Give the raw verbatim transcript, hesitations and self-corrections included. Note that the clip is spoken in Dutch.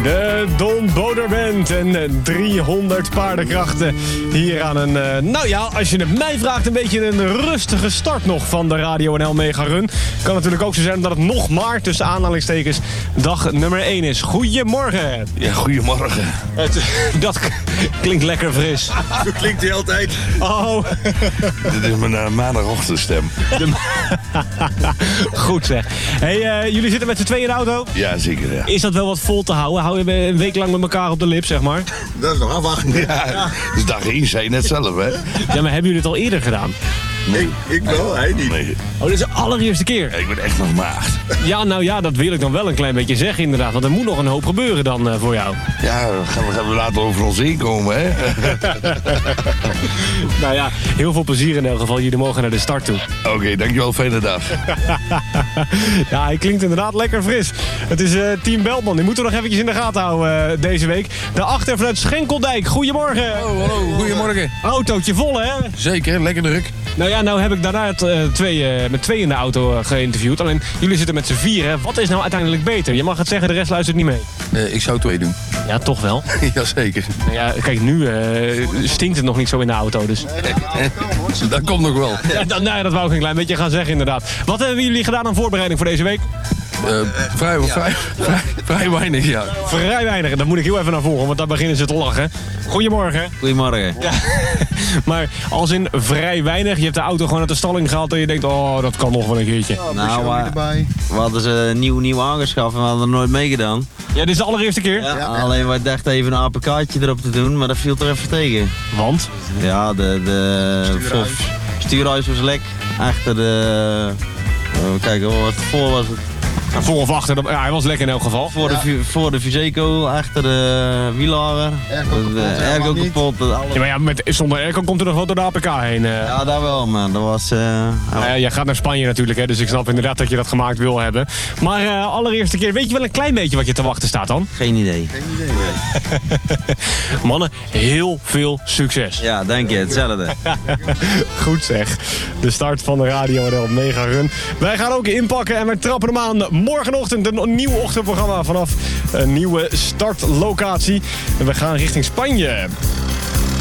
De Don Boder Band en driehonderd paardenkrachten hier aan een, uh, nou ja, als je het mij vraagt, een beetje een rustige start nog van de Radio N L Mega Run. Kan natuurlijk ook zo zijn dat het nog maar tussen aanhalingstekens dag nummer één is. Goedemorgen. Ja, goedemorgen. Het, dat klinkt lekker fris. Zo klinkt hij altijd. Oh. Dit is mijn uh, maandagochtendstem. De... Goed zeg. Hey, uh, jullie zitten met z'n tweeën in de auto? Ja, zeker. Ja. Is dat wel wat vol te houden? Hou je een week lang met elkaar op de lip, zeg maar? Dat is nog afwachten. Ja, ja. Dus dag één zei je net zelf, hè? Ja, maar hebben jullie het al eerder gedaan? Nee. Ik, ik wel, hij niet. Nee. Oh, dit is de allereerste keer? Ja, ik ben echt nog maagd. Ja, nou ja, dat wil ik dan wel een klein beetje zeggen inderdaad. Want er moet nog een hoop gebeuren dan uh, voor jou. Ja, gaan we, gaan we later over ons heen komen, hè? Nou ja, heel veel plezier in elk geval. Jullie mogen naar de start toe. Oké, okay, dankjewel. Fijne dag. Ja, hij klinkt inderdaad lekker fris. Het is uh, Team Beltman. Die moeten we nog eventjes in de gaten houden uh, deze week. Daarachter vanuit Schenkeldijk. Goedemorgen. Oh, hallo, goedemorgen. Autootje vol, hè? Zeker, lekker druk. Nou ja, nou heb ik daarna het, uh, twee, uh, met twee in de auto uh, geïnterviewd. Alleen, jullie zitten met z'n vieren. Wat is nou uiteindelijk beter? Je mag het zeggen, de rest luistert niet mee. Uh, ik zou twee doen. Ja, toch wel? Jazeker. Nou ja, kijk, nu uh, stinkt het nog niet zo in de auto, dus... Dat komt nog wel. Ja, dat, nou ja, dat wou ik een klein beetje gaan zeggen, inderdaad. Wat hebben jullie gedaan aan voorbereiding voor deze week? Uh, vrij, vrij, vrij, vrij weinig, ja. Vrij weinig, daar moet ik heel even naar voren, want daar beginnen ze te lachen. Goedemorgen. Goedemorgen. Ja. Maar als in vrij weinig, je hebt de auto gewoon uit de stalling gehaald en je denkt, oh, dat kan nog wel een keertje. Ja, nou, maar, we hadden ze nieuw, nieuw aangeschaft en we hadden er nooit meegedaan. Ja, dit is de allereerste keer? Ja, ja. Alleen wij dachten even een A P K'tje erop te doen, maar dat viel er even tegen. Want? Ja, de, de stuurhuis. stuurhuis was lek. Achter de... Uh, kijk, wat voor was het? Voor of achter, ja, hij was lekker in elk geval. Voor de, ja. voor de Fuseco, achter de wielaren. Airco kapot. Alles. Ja, maar ja, met, zonder airco komt er nog wel door de A P K heen. Uh. Ja, daar wel, man. Dat was... Uh, nou ja, jij gaat naar Spanje natuurlijk, hè, dus ik snap inderdaad dat je dat gemaakt wil hebben. Maar uh, allereerste keer, weet je wel een klein beetje wat je te wachten staat dan? Geen idee. Geen idee, nee. Mannen, heel veel succes. Ja, dank je. Hetzelfde. Goed zeg. De start van de Radio N L Mega Run. Wij gaan ook inpakken en we trappen hem aan. Morgenochtend een nieuw ochtendprogramma vanaf een nieuwe startlocatie. En we gaan richting Spanje.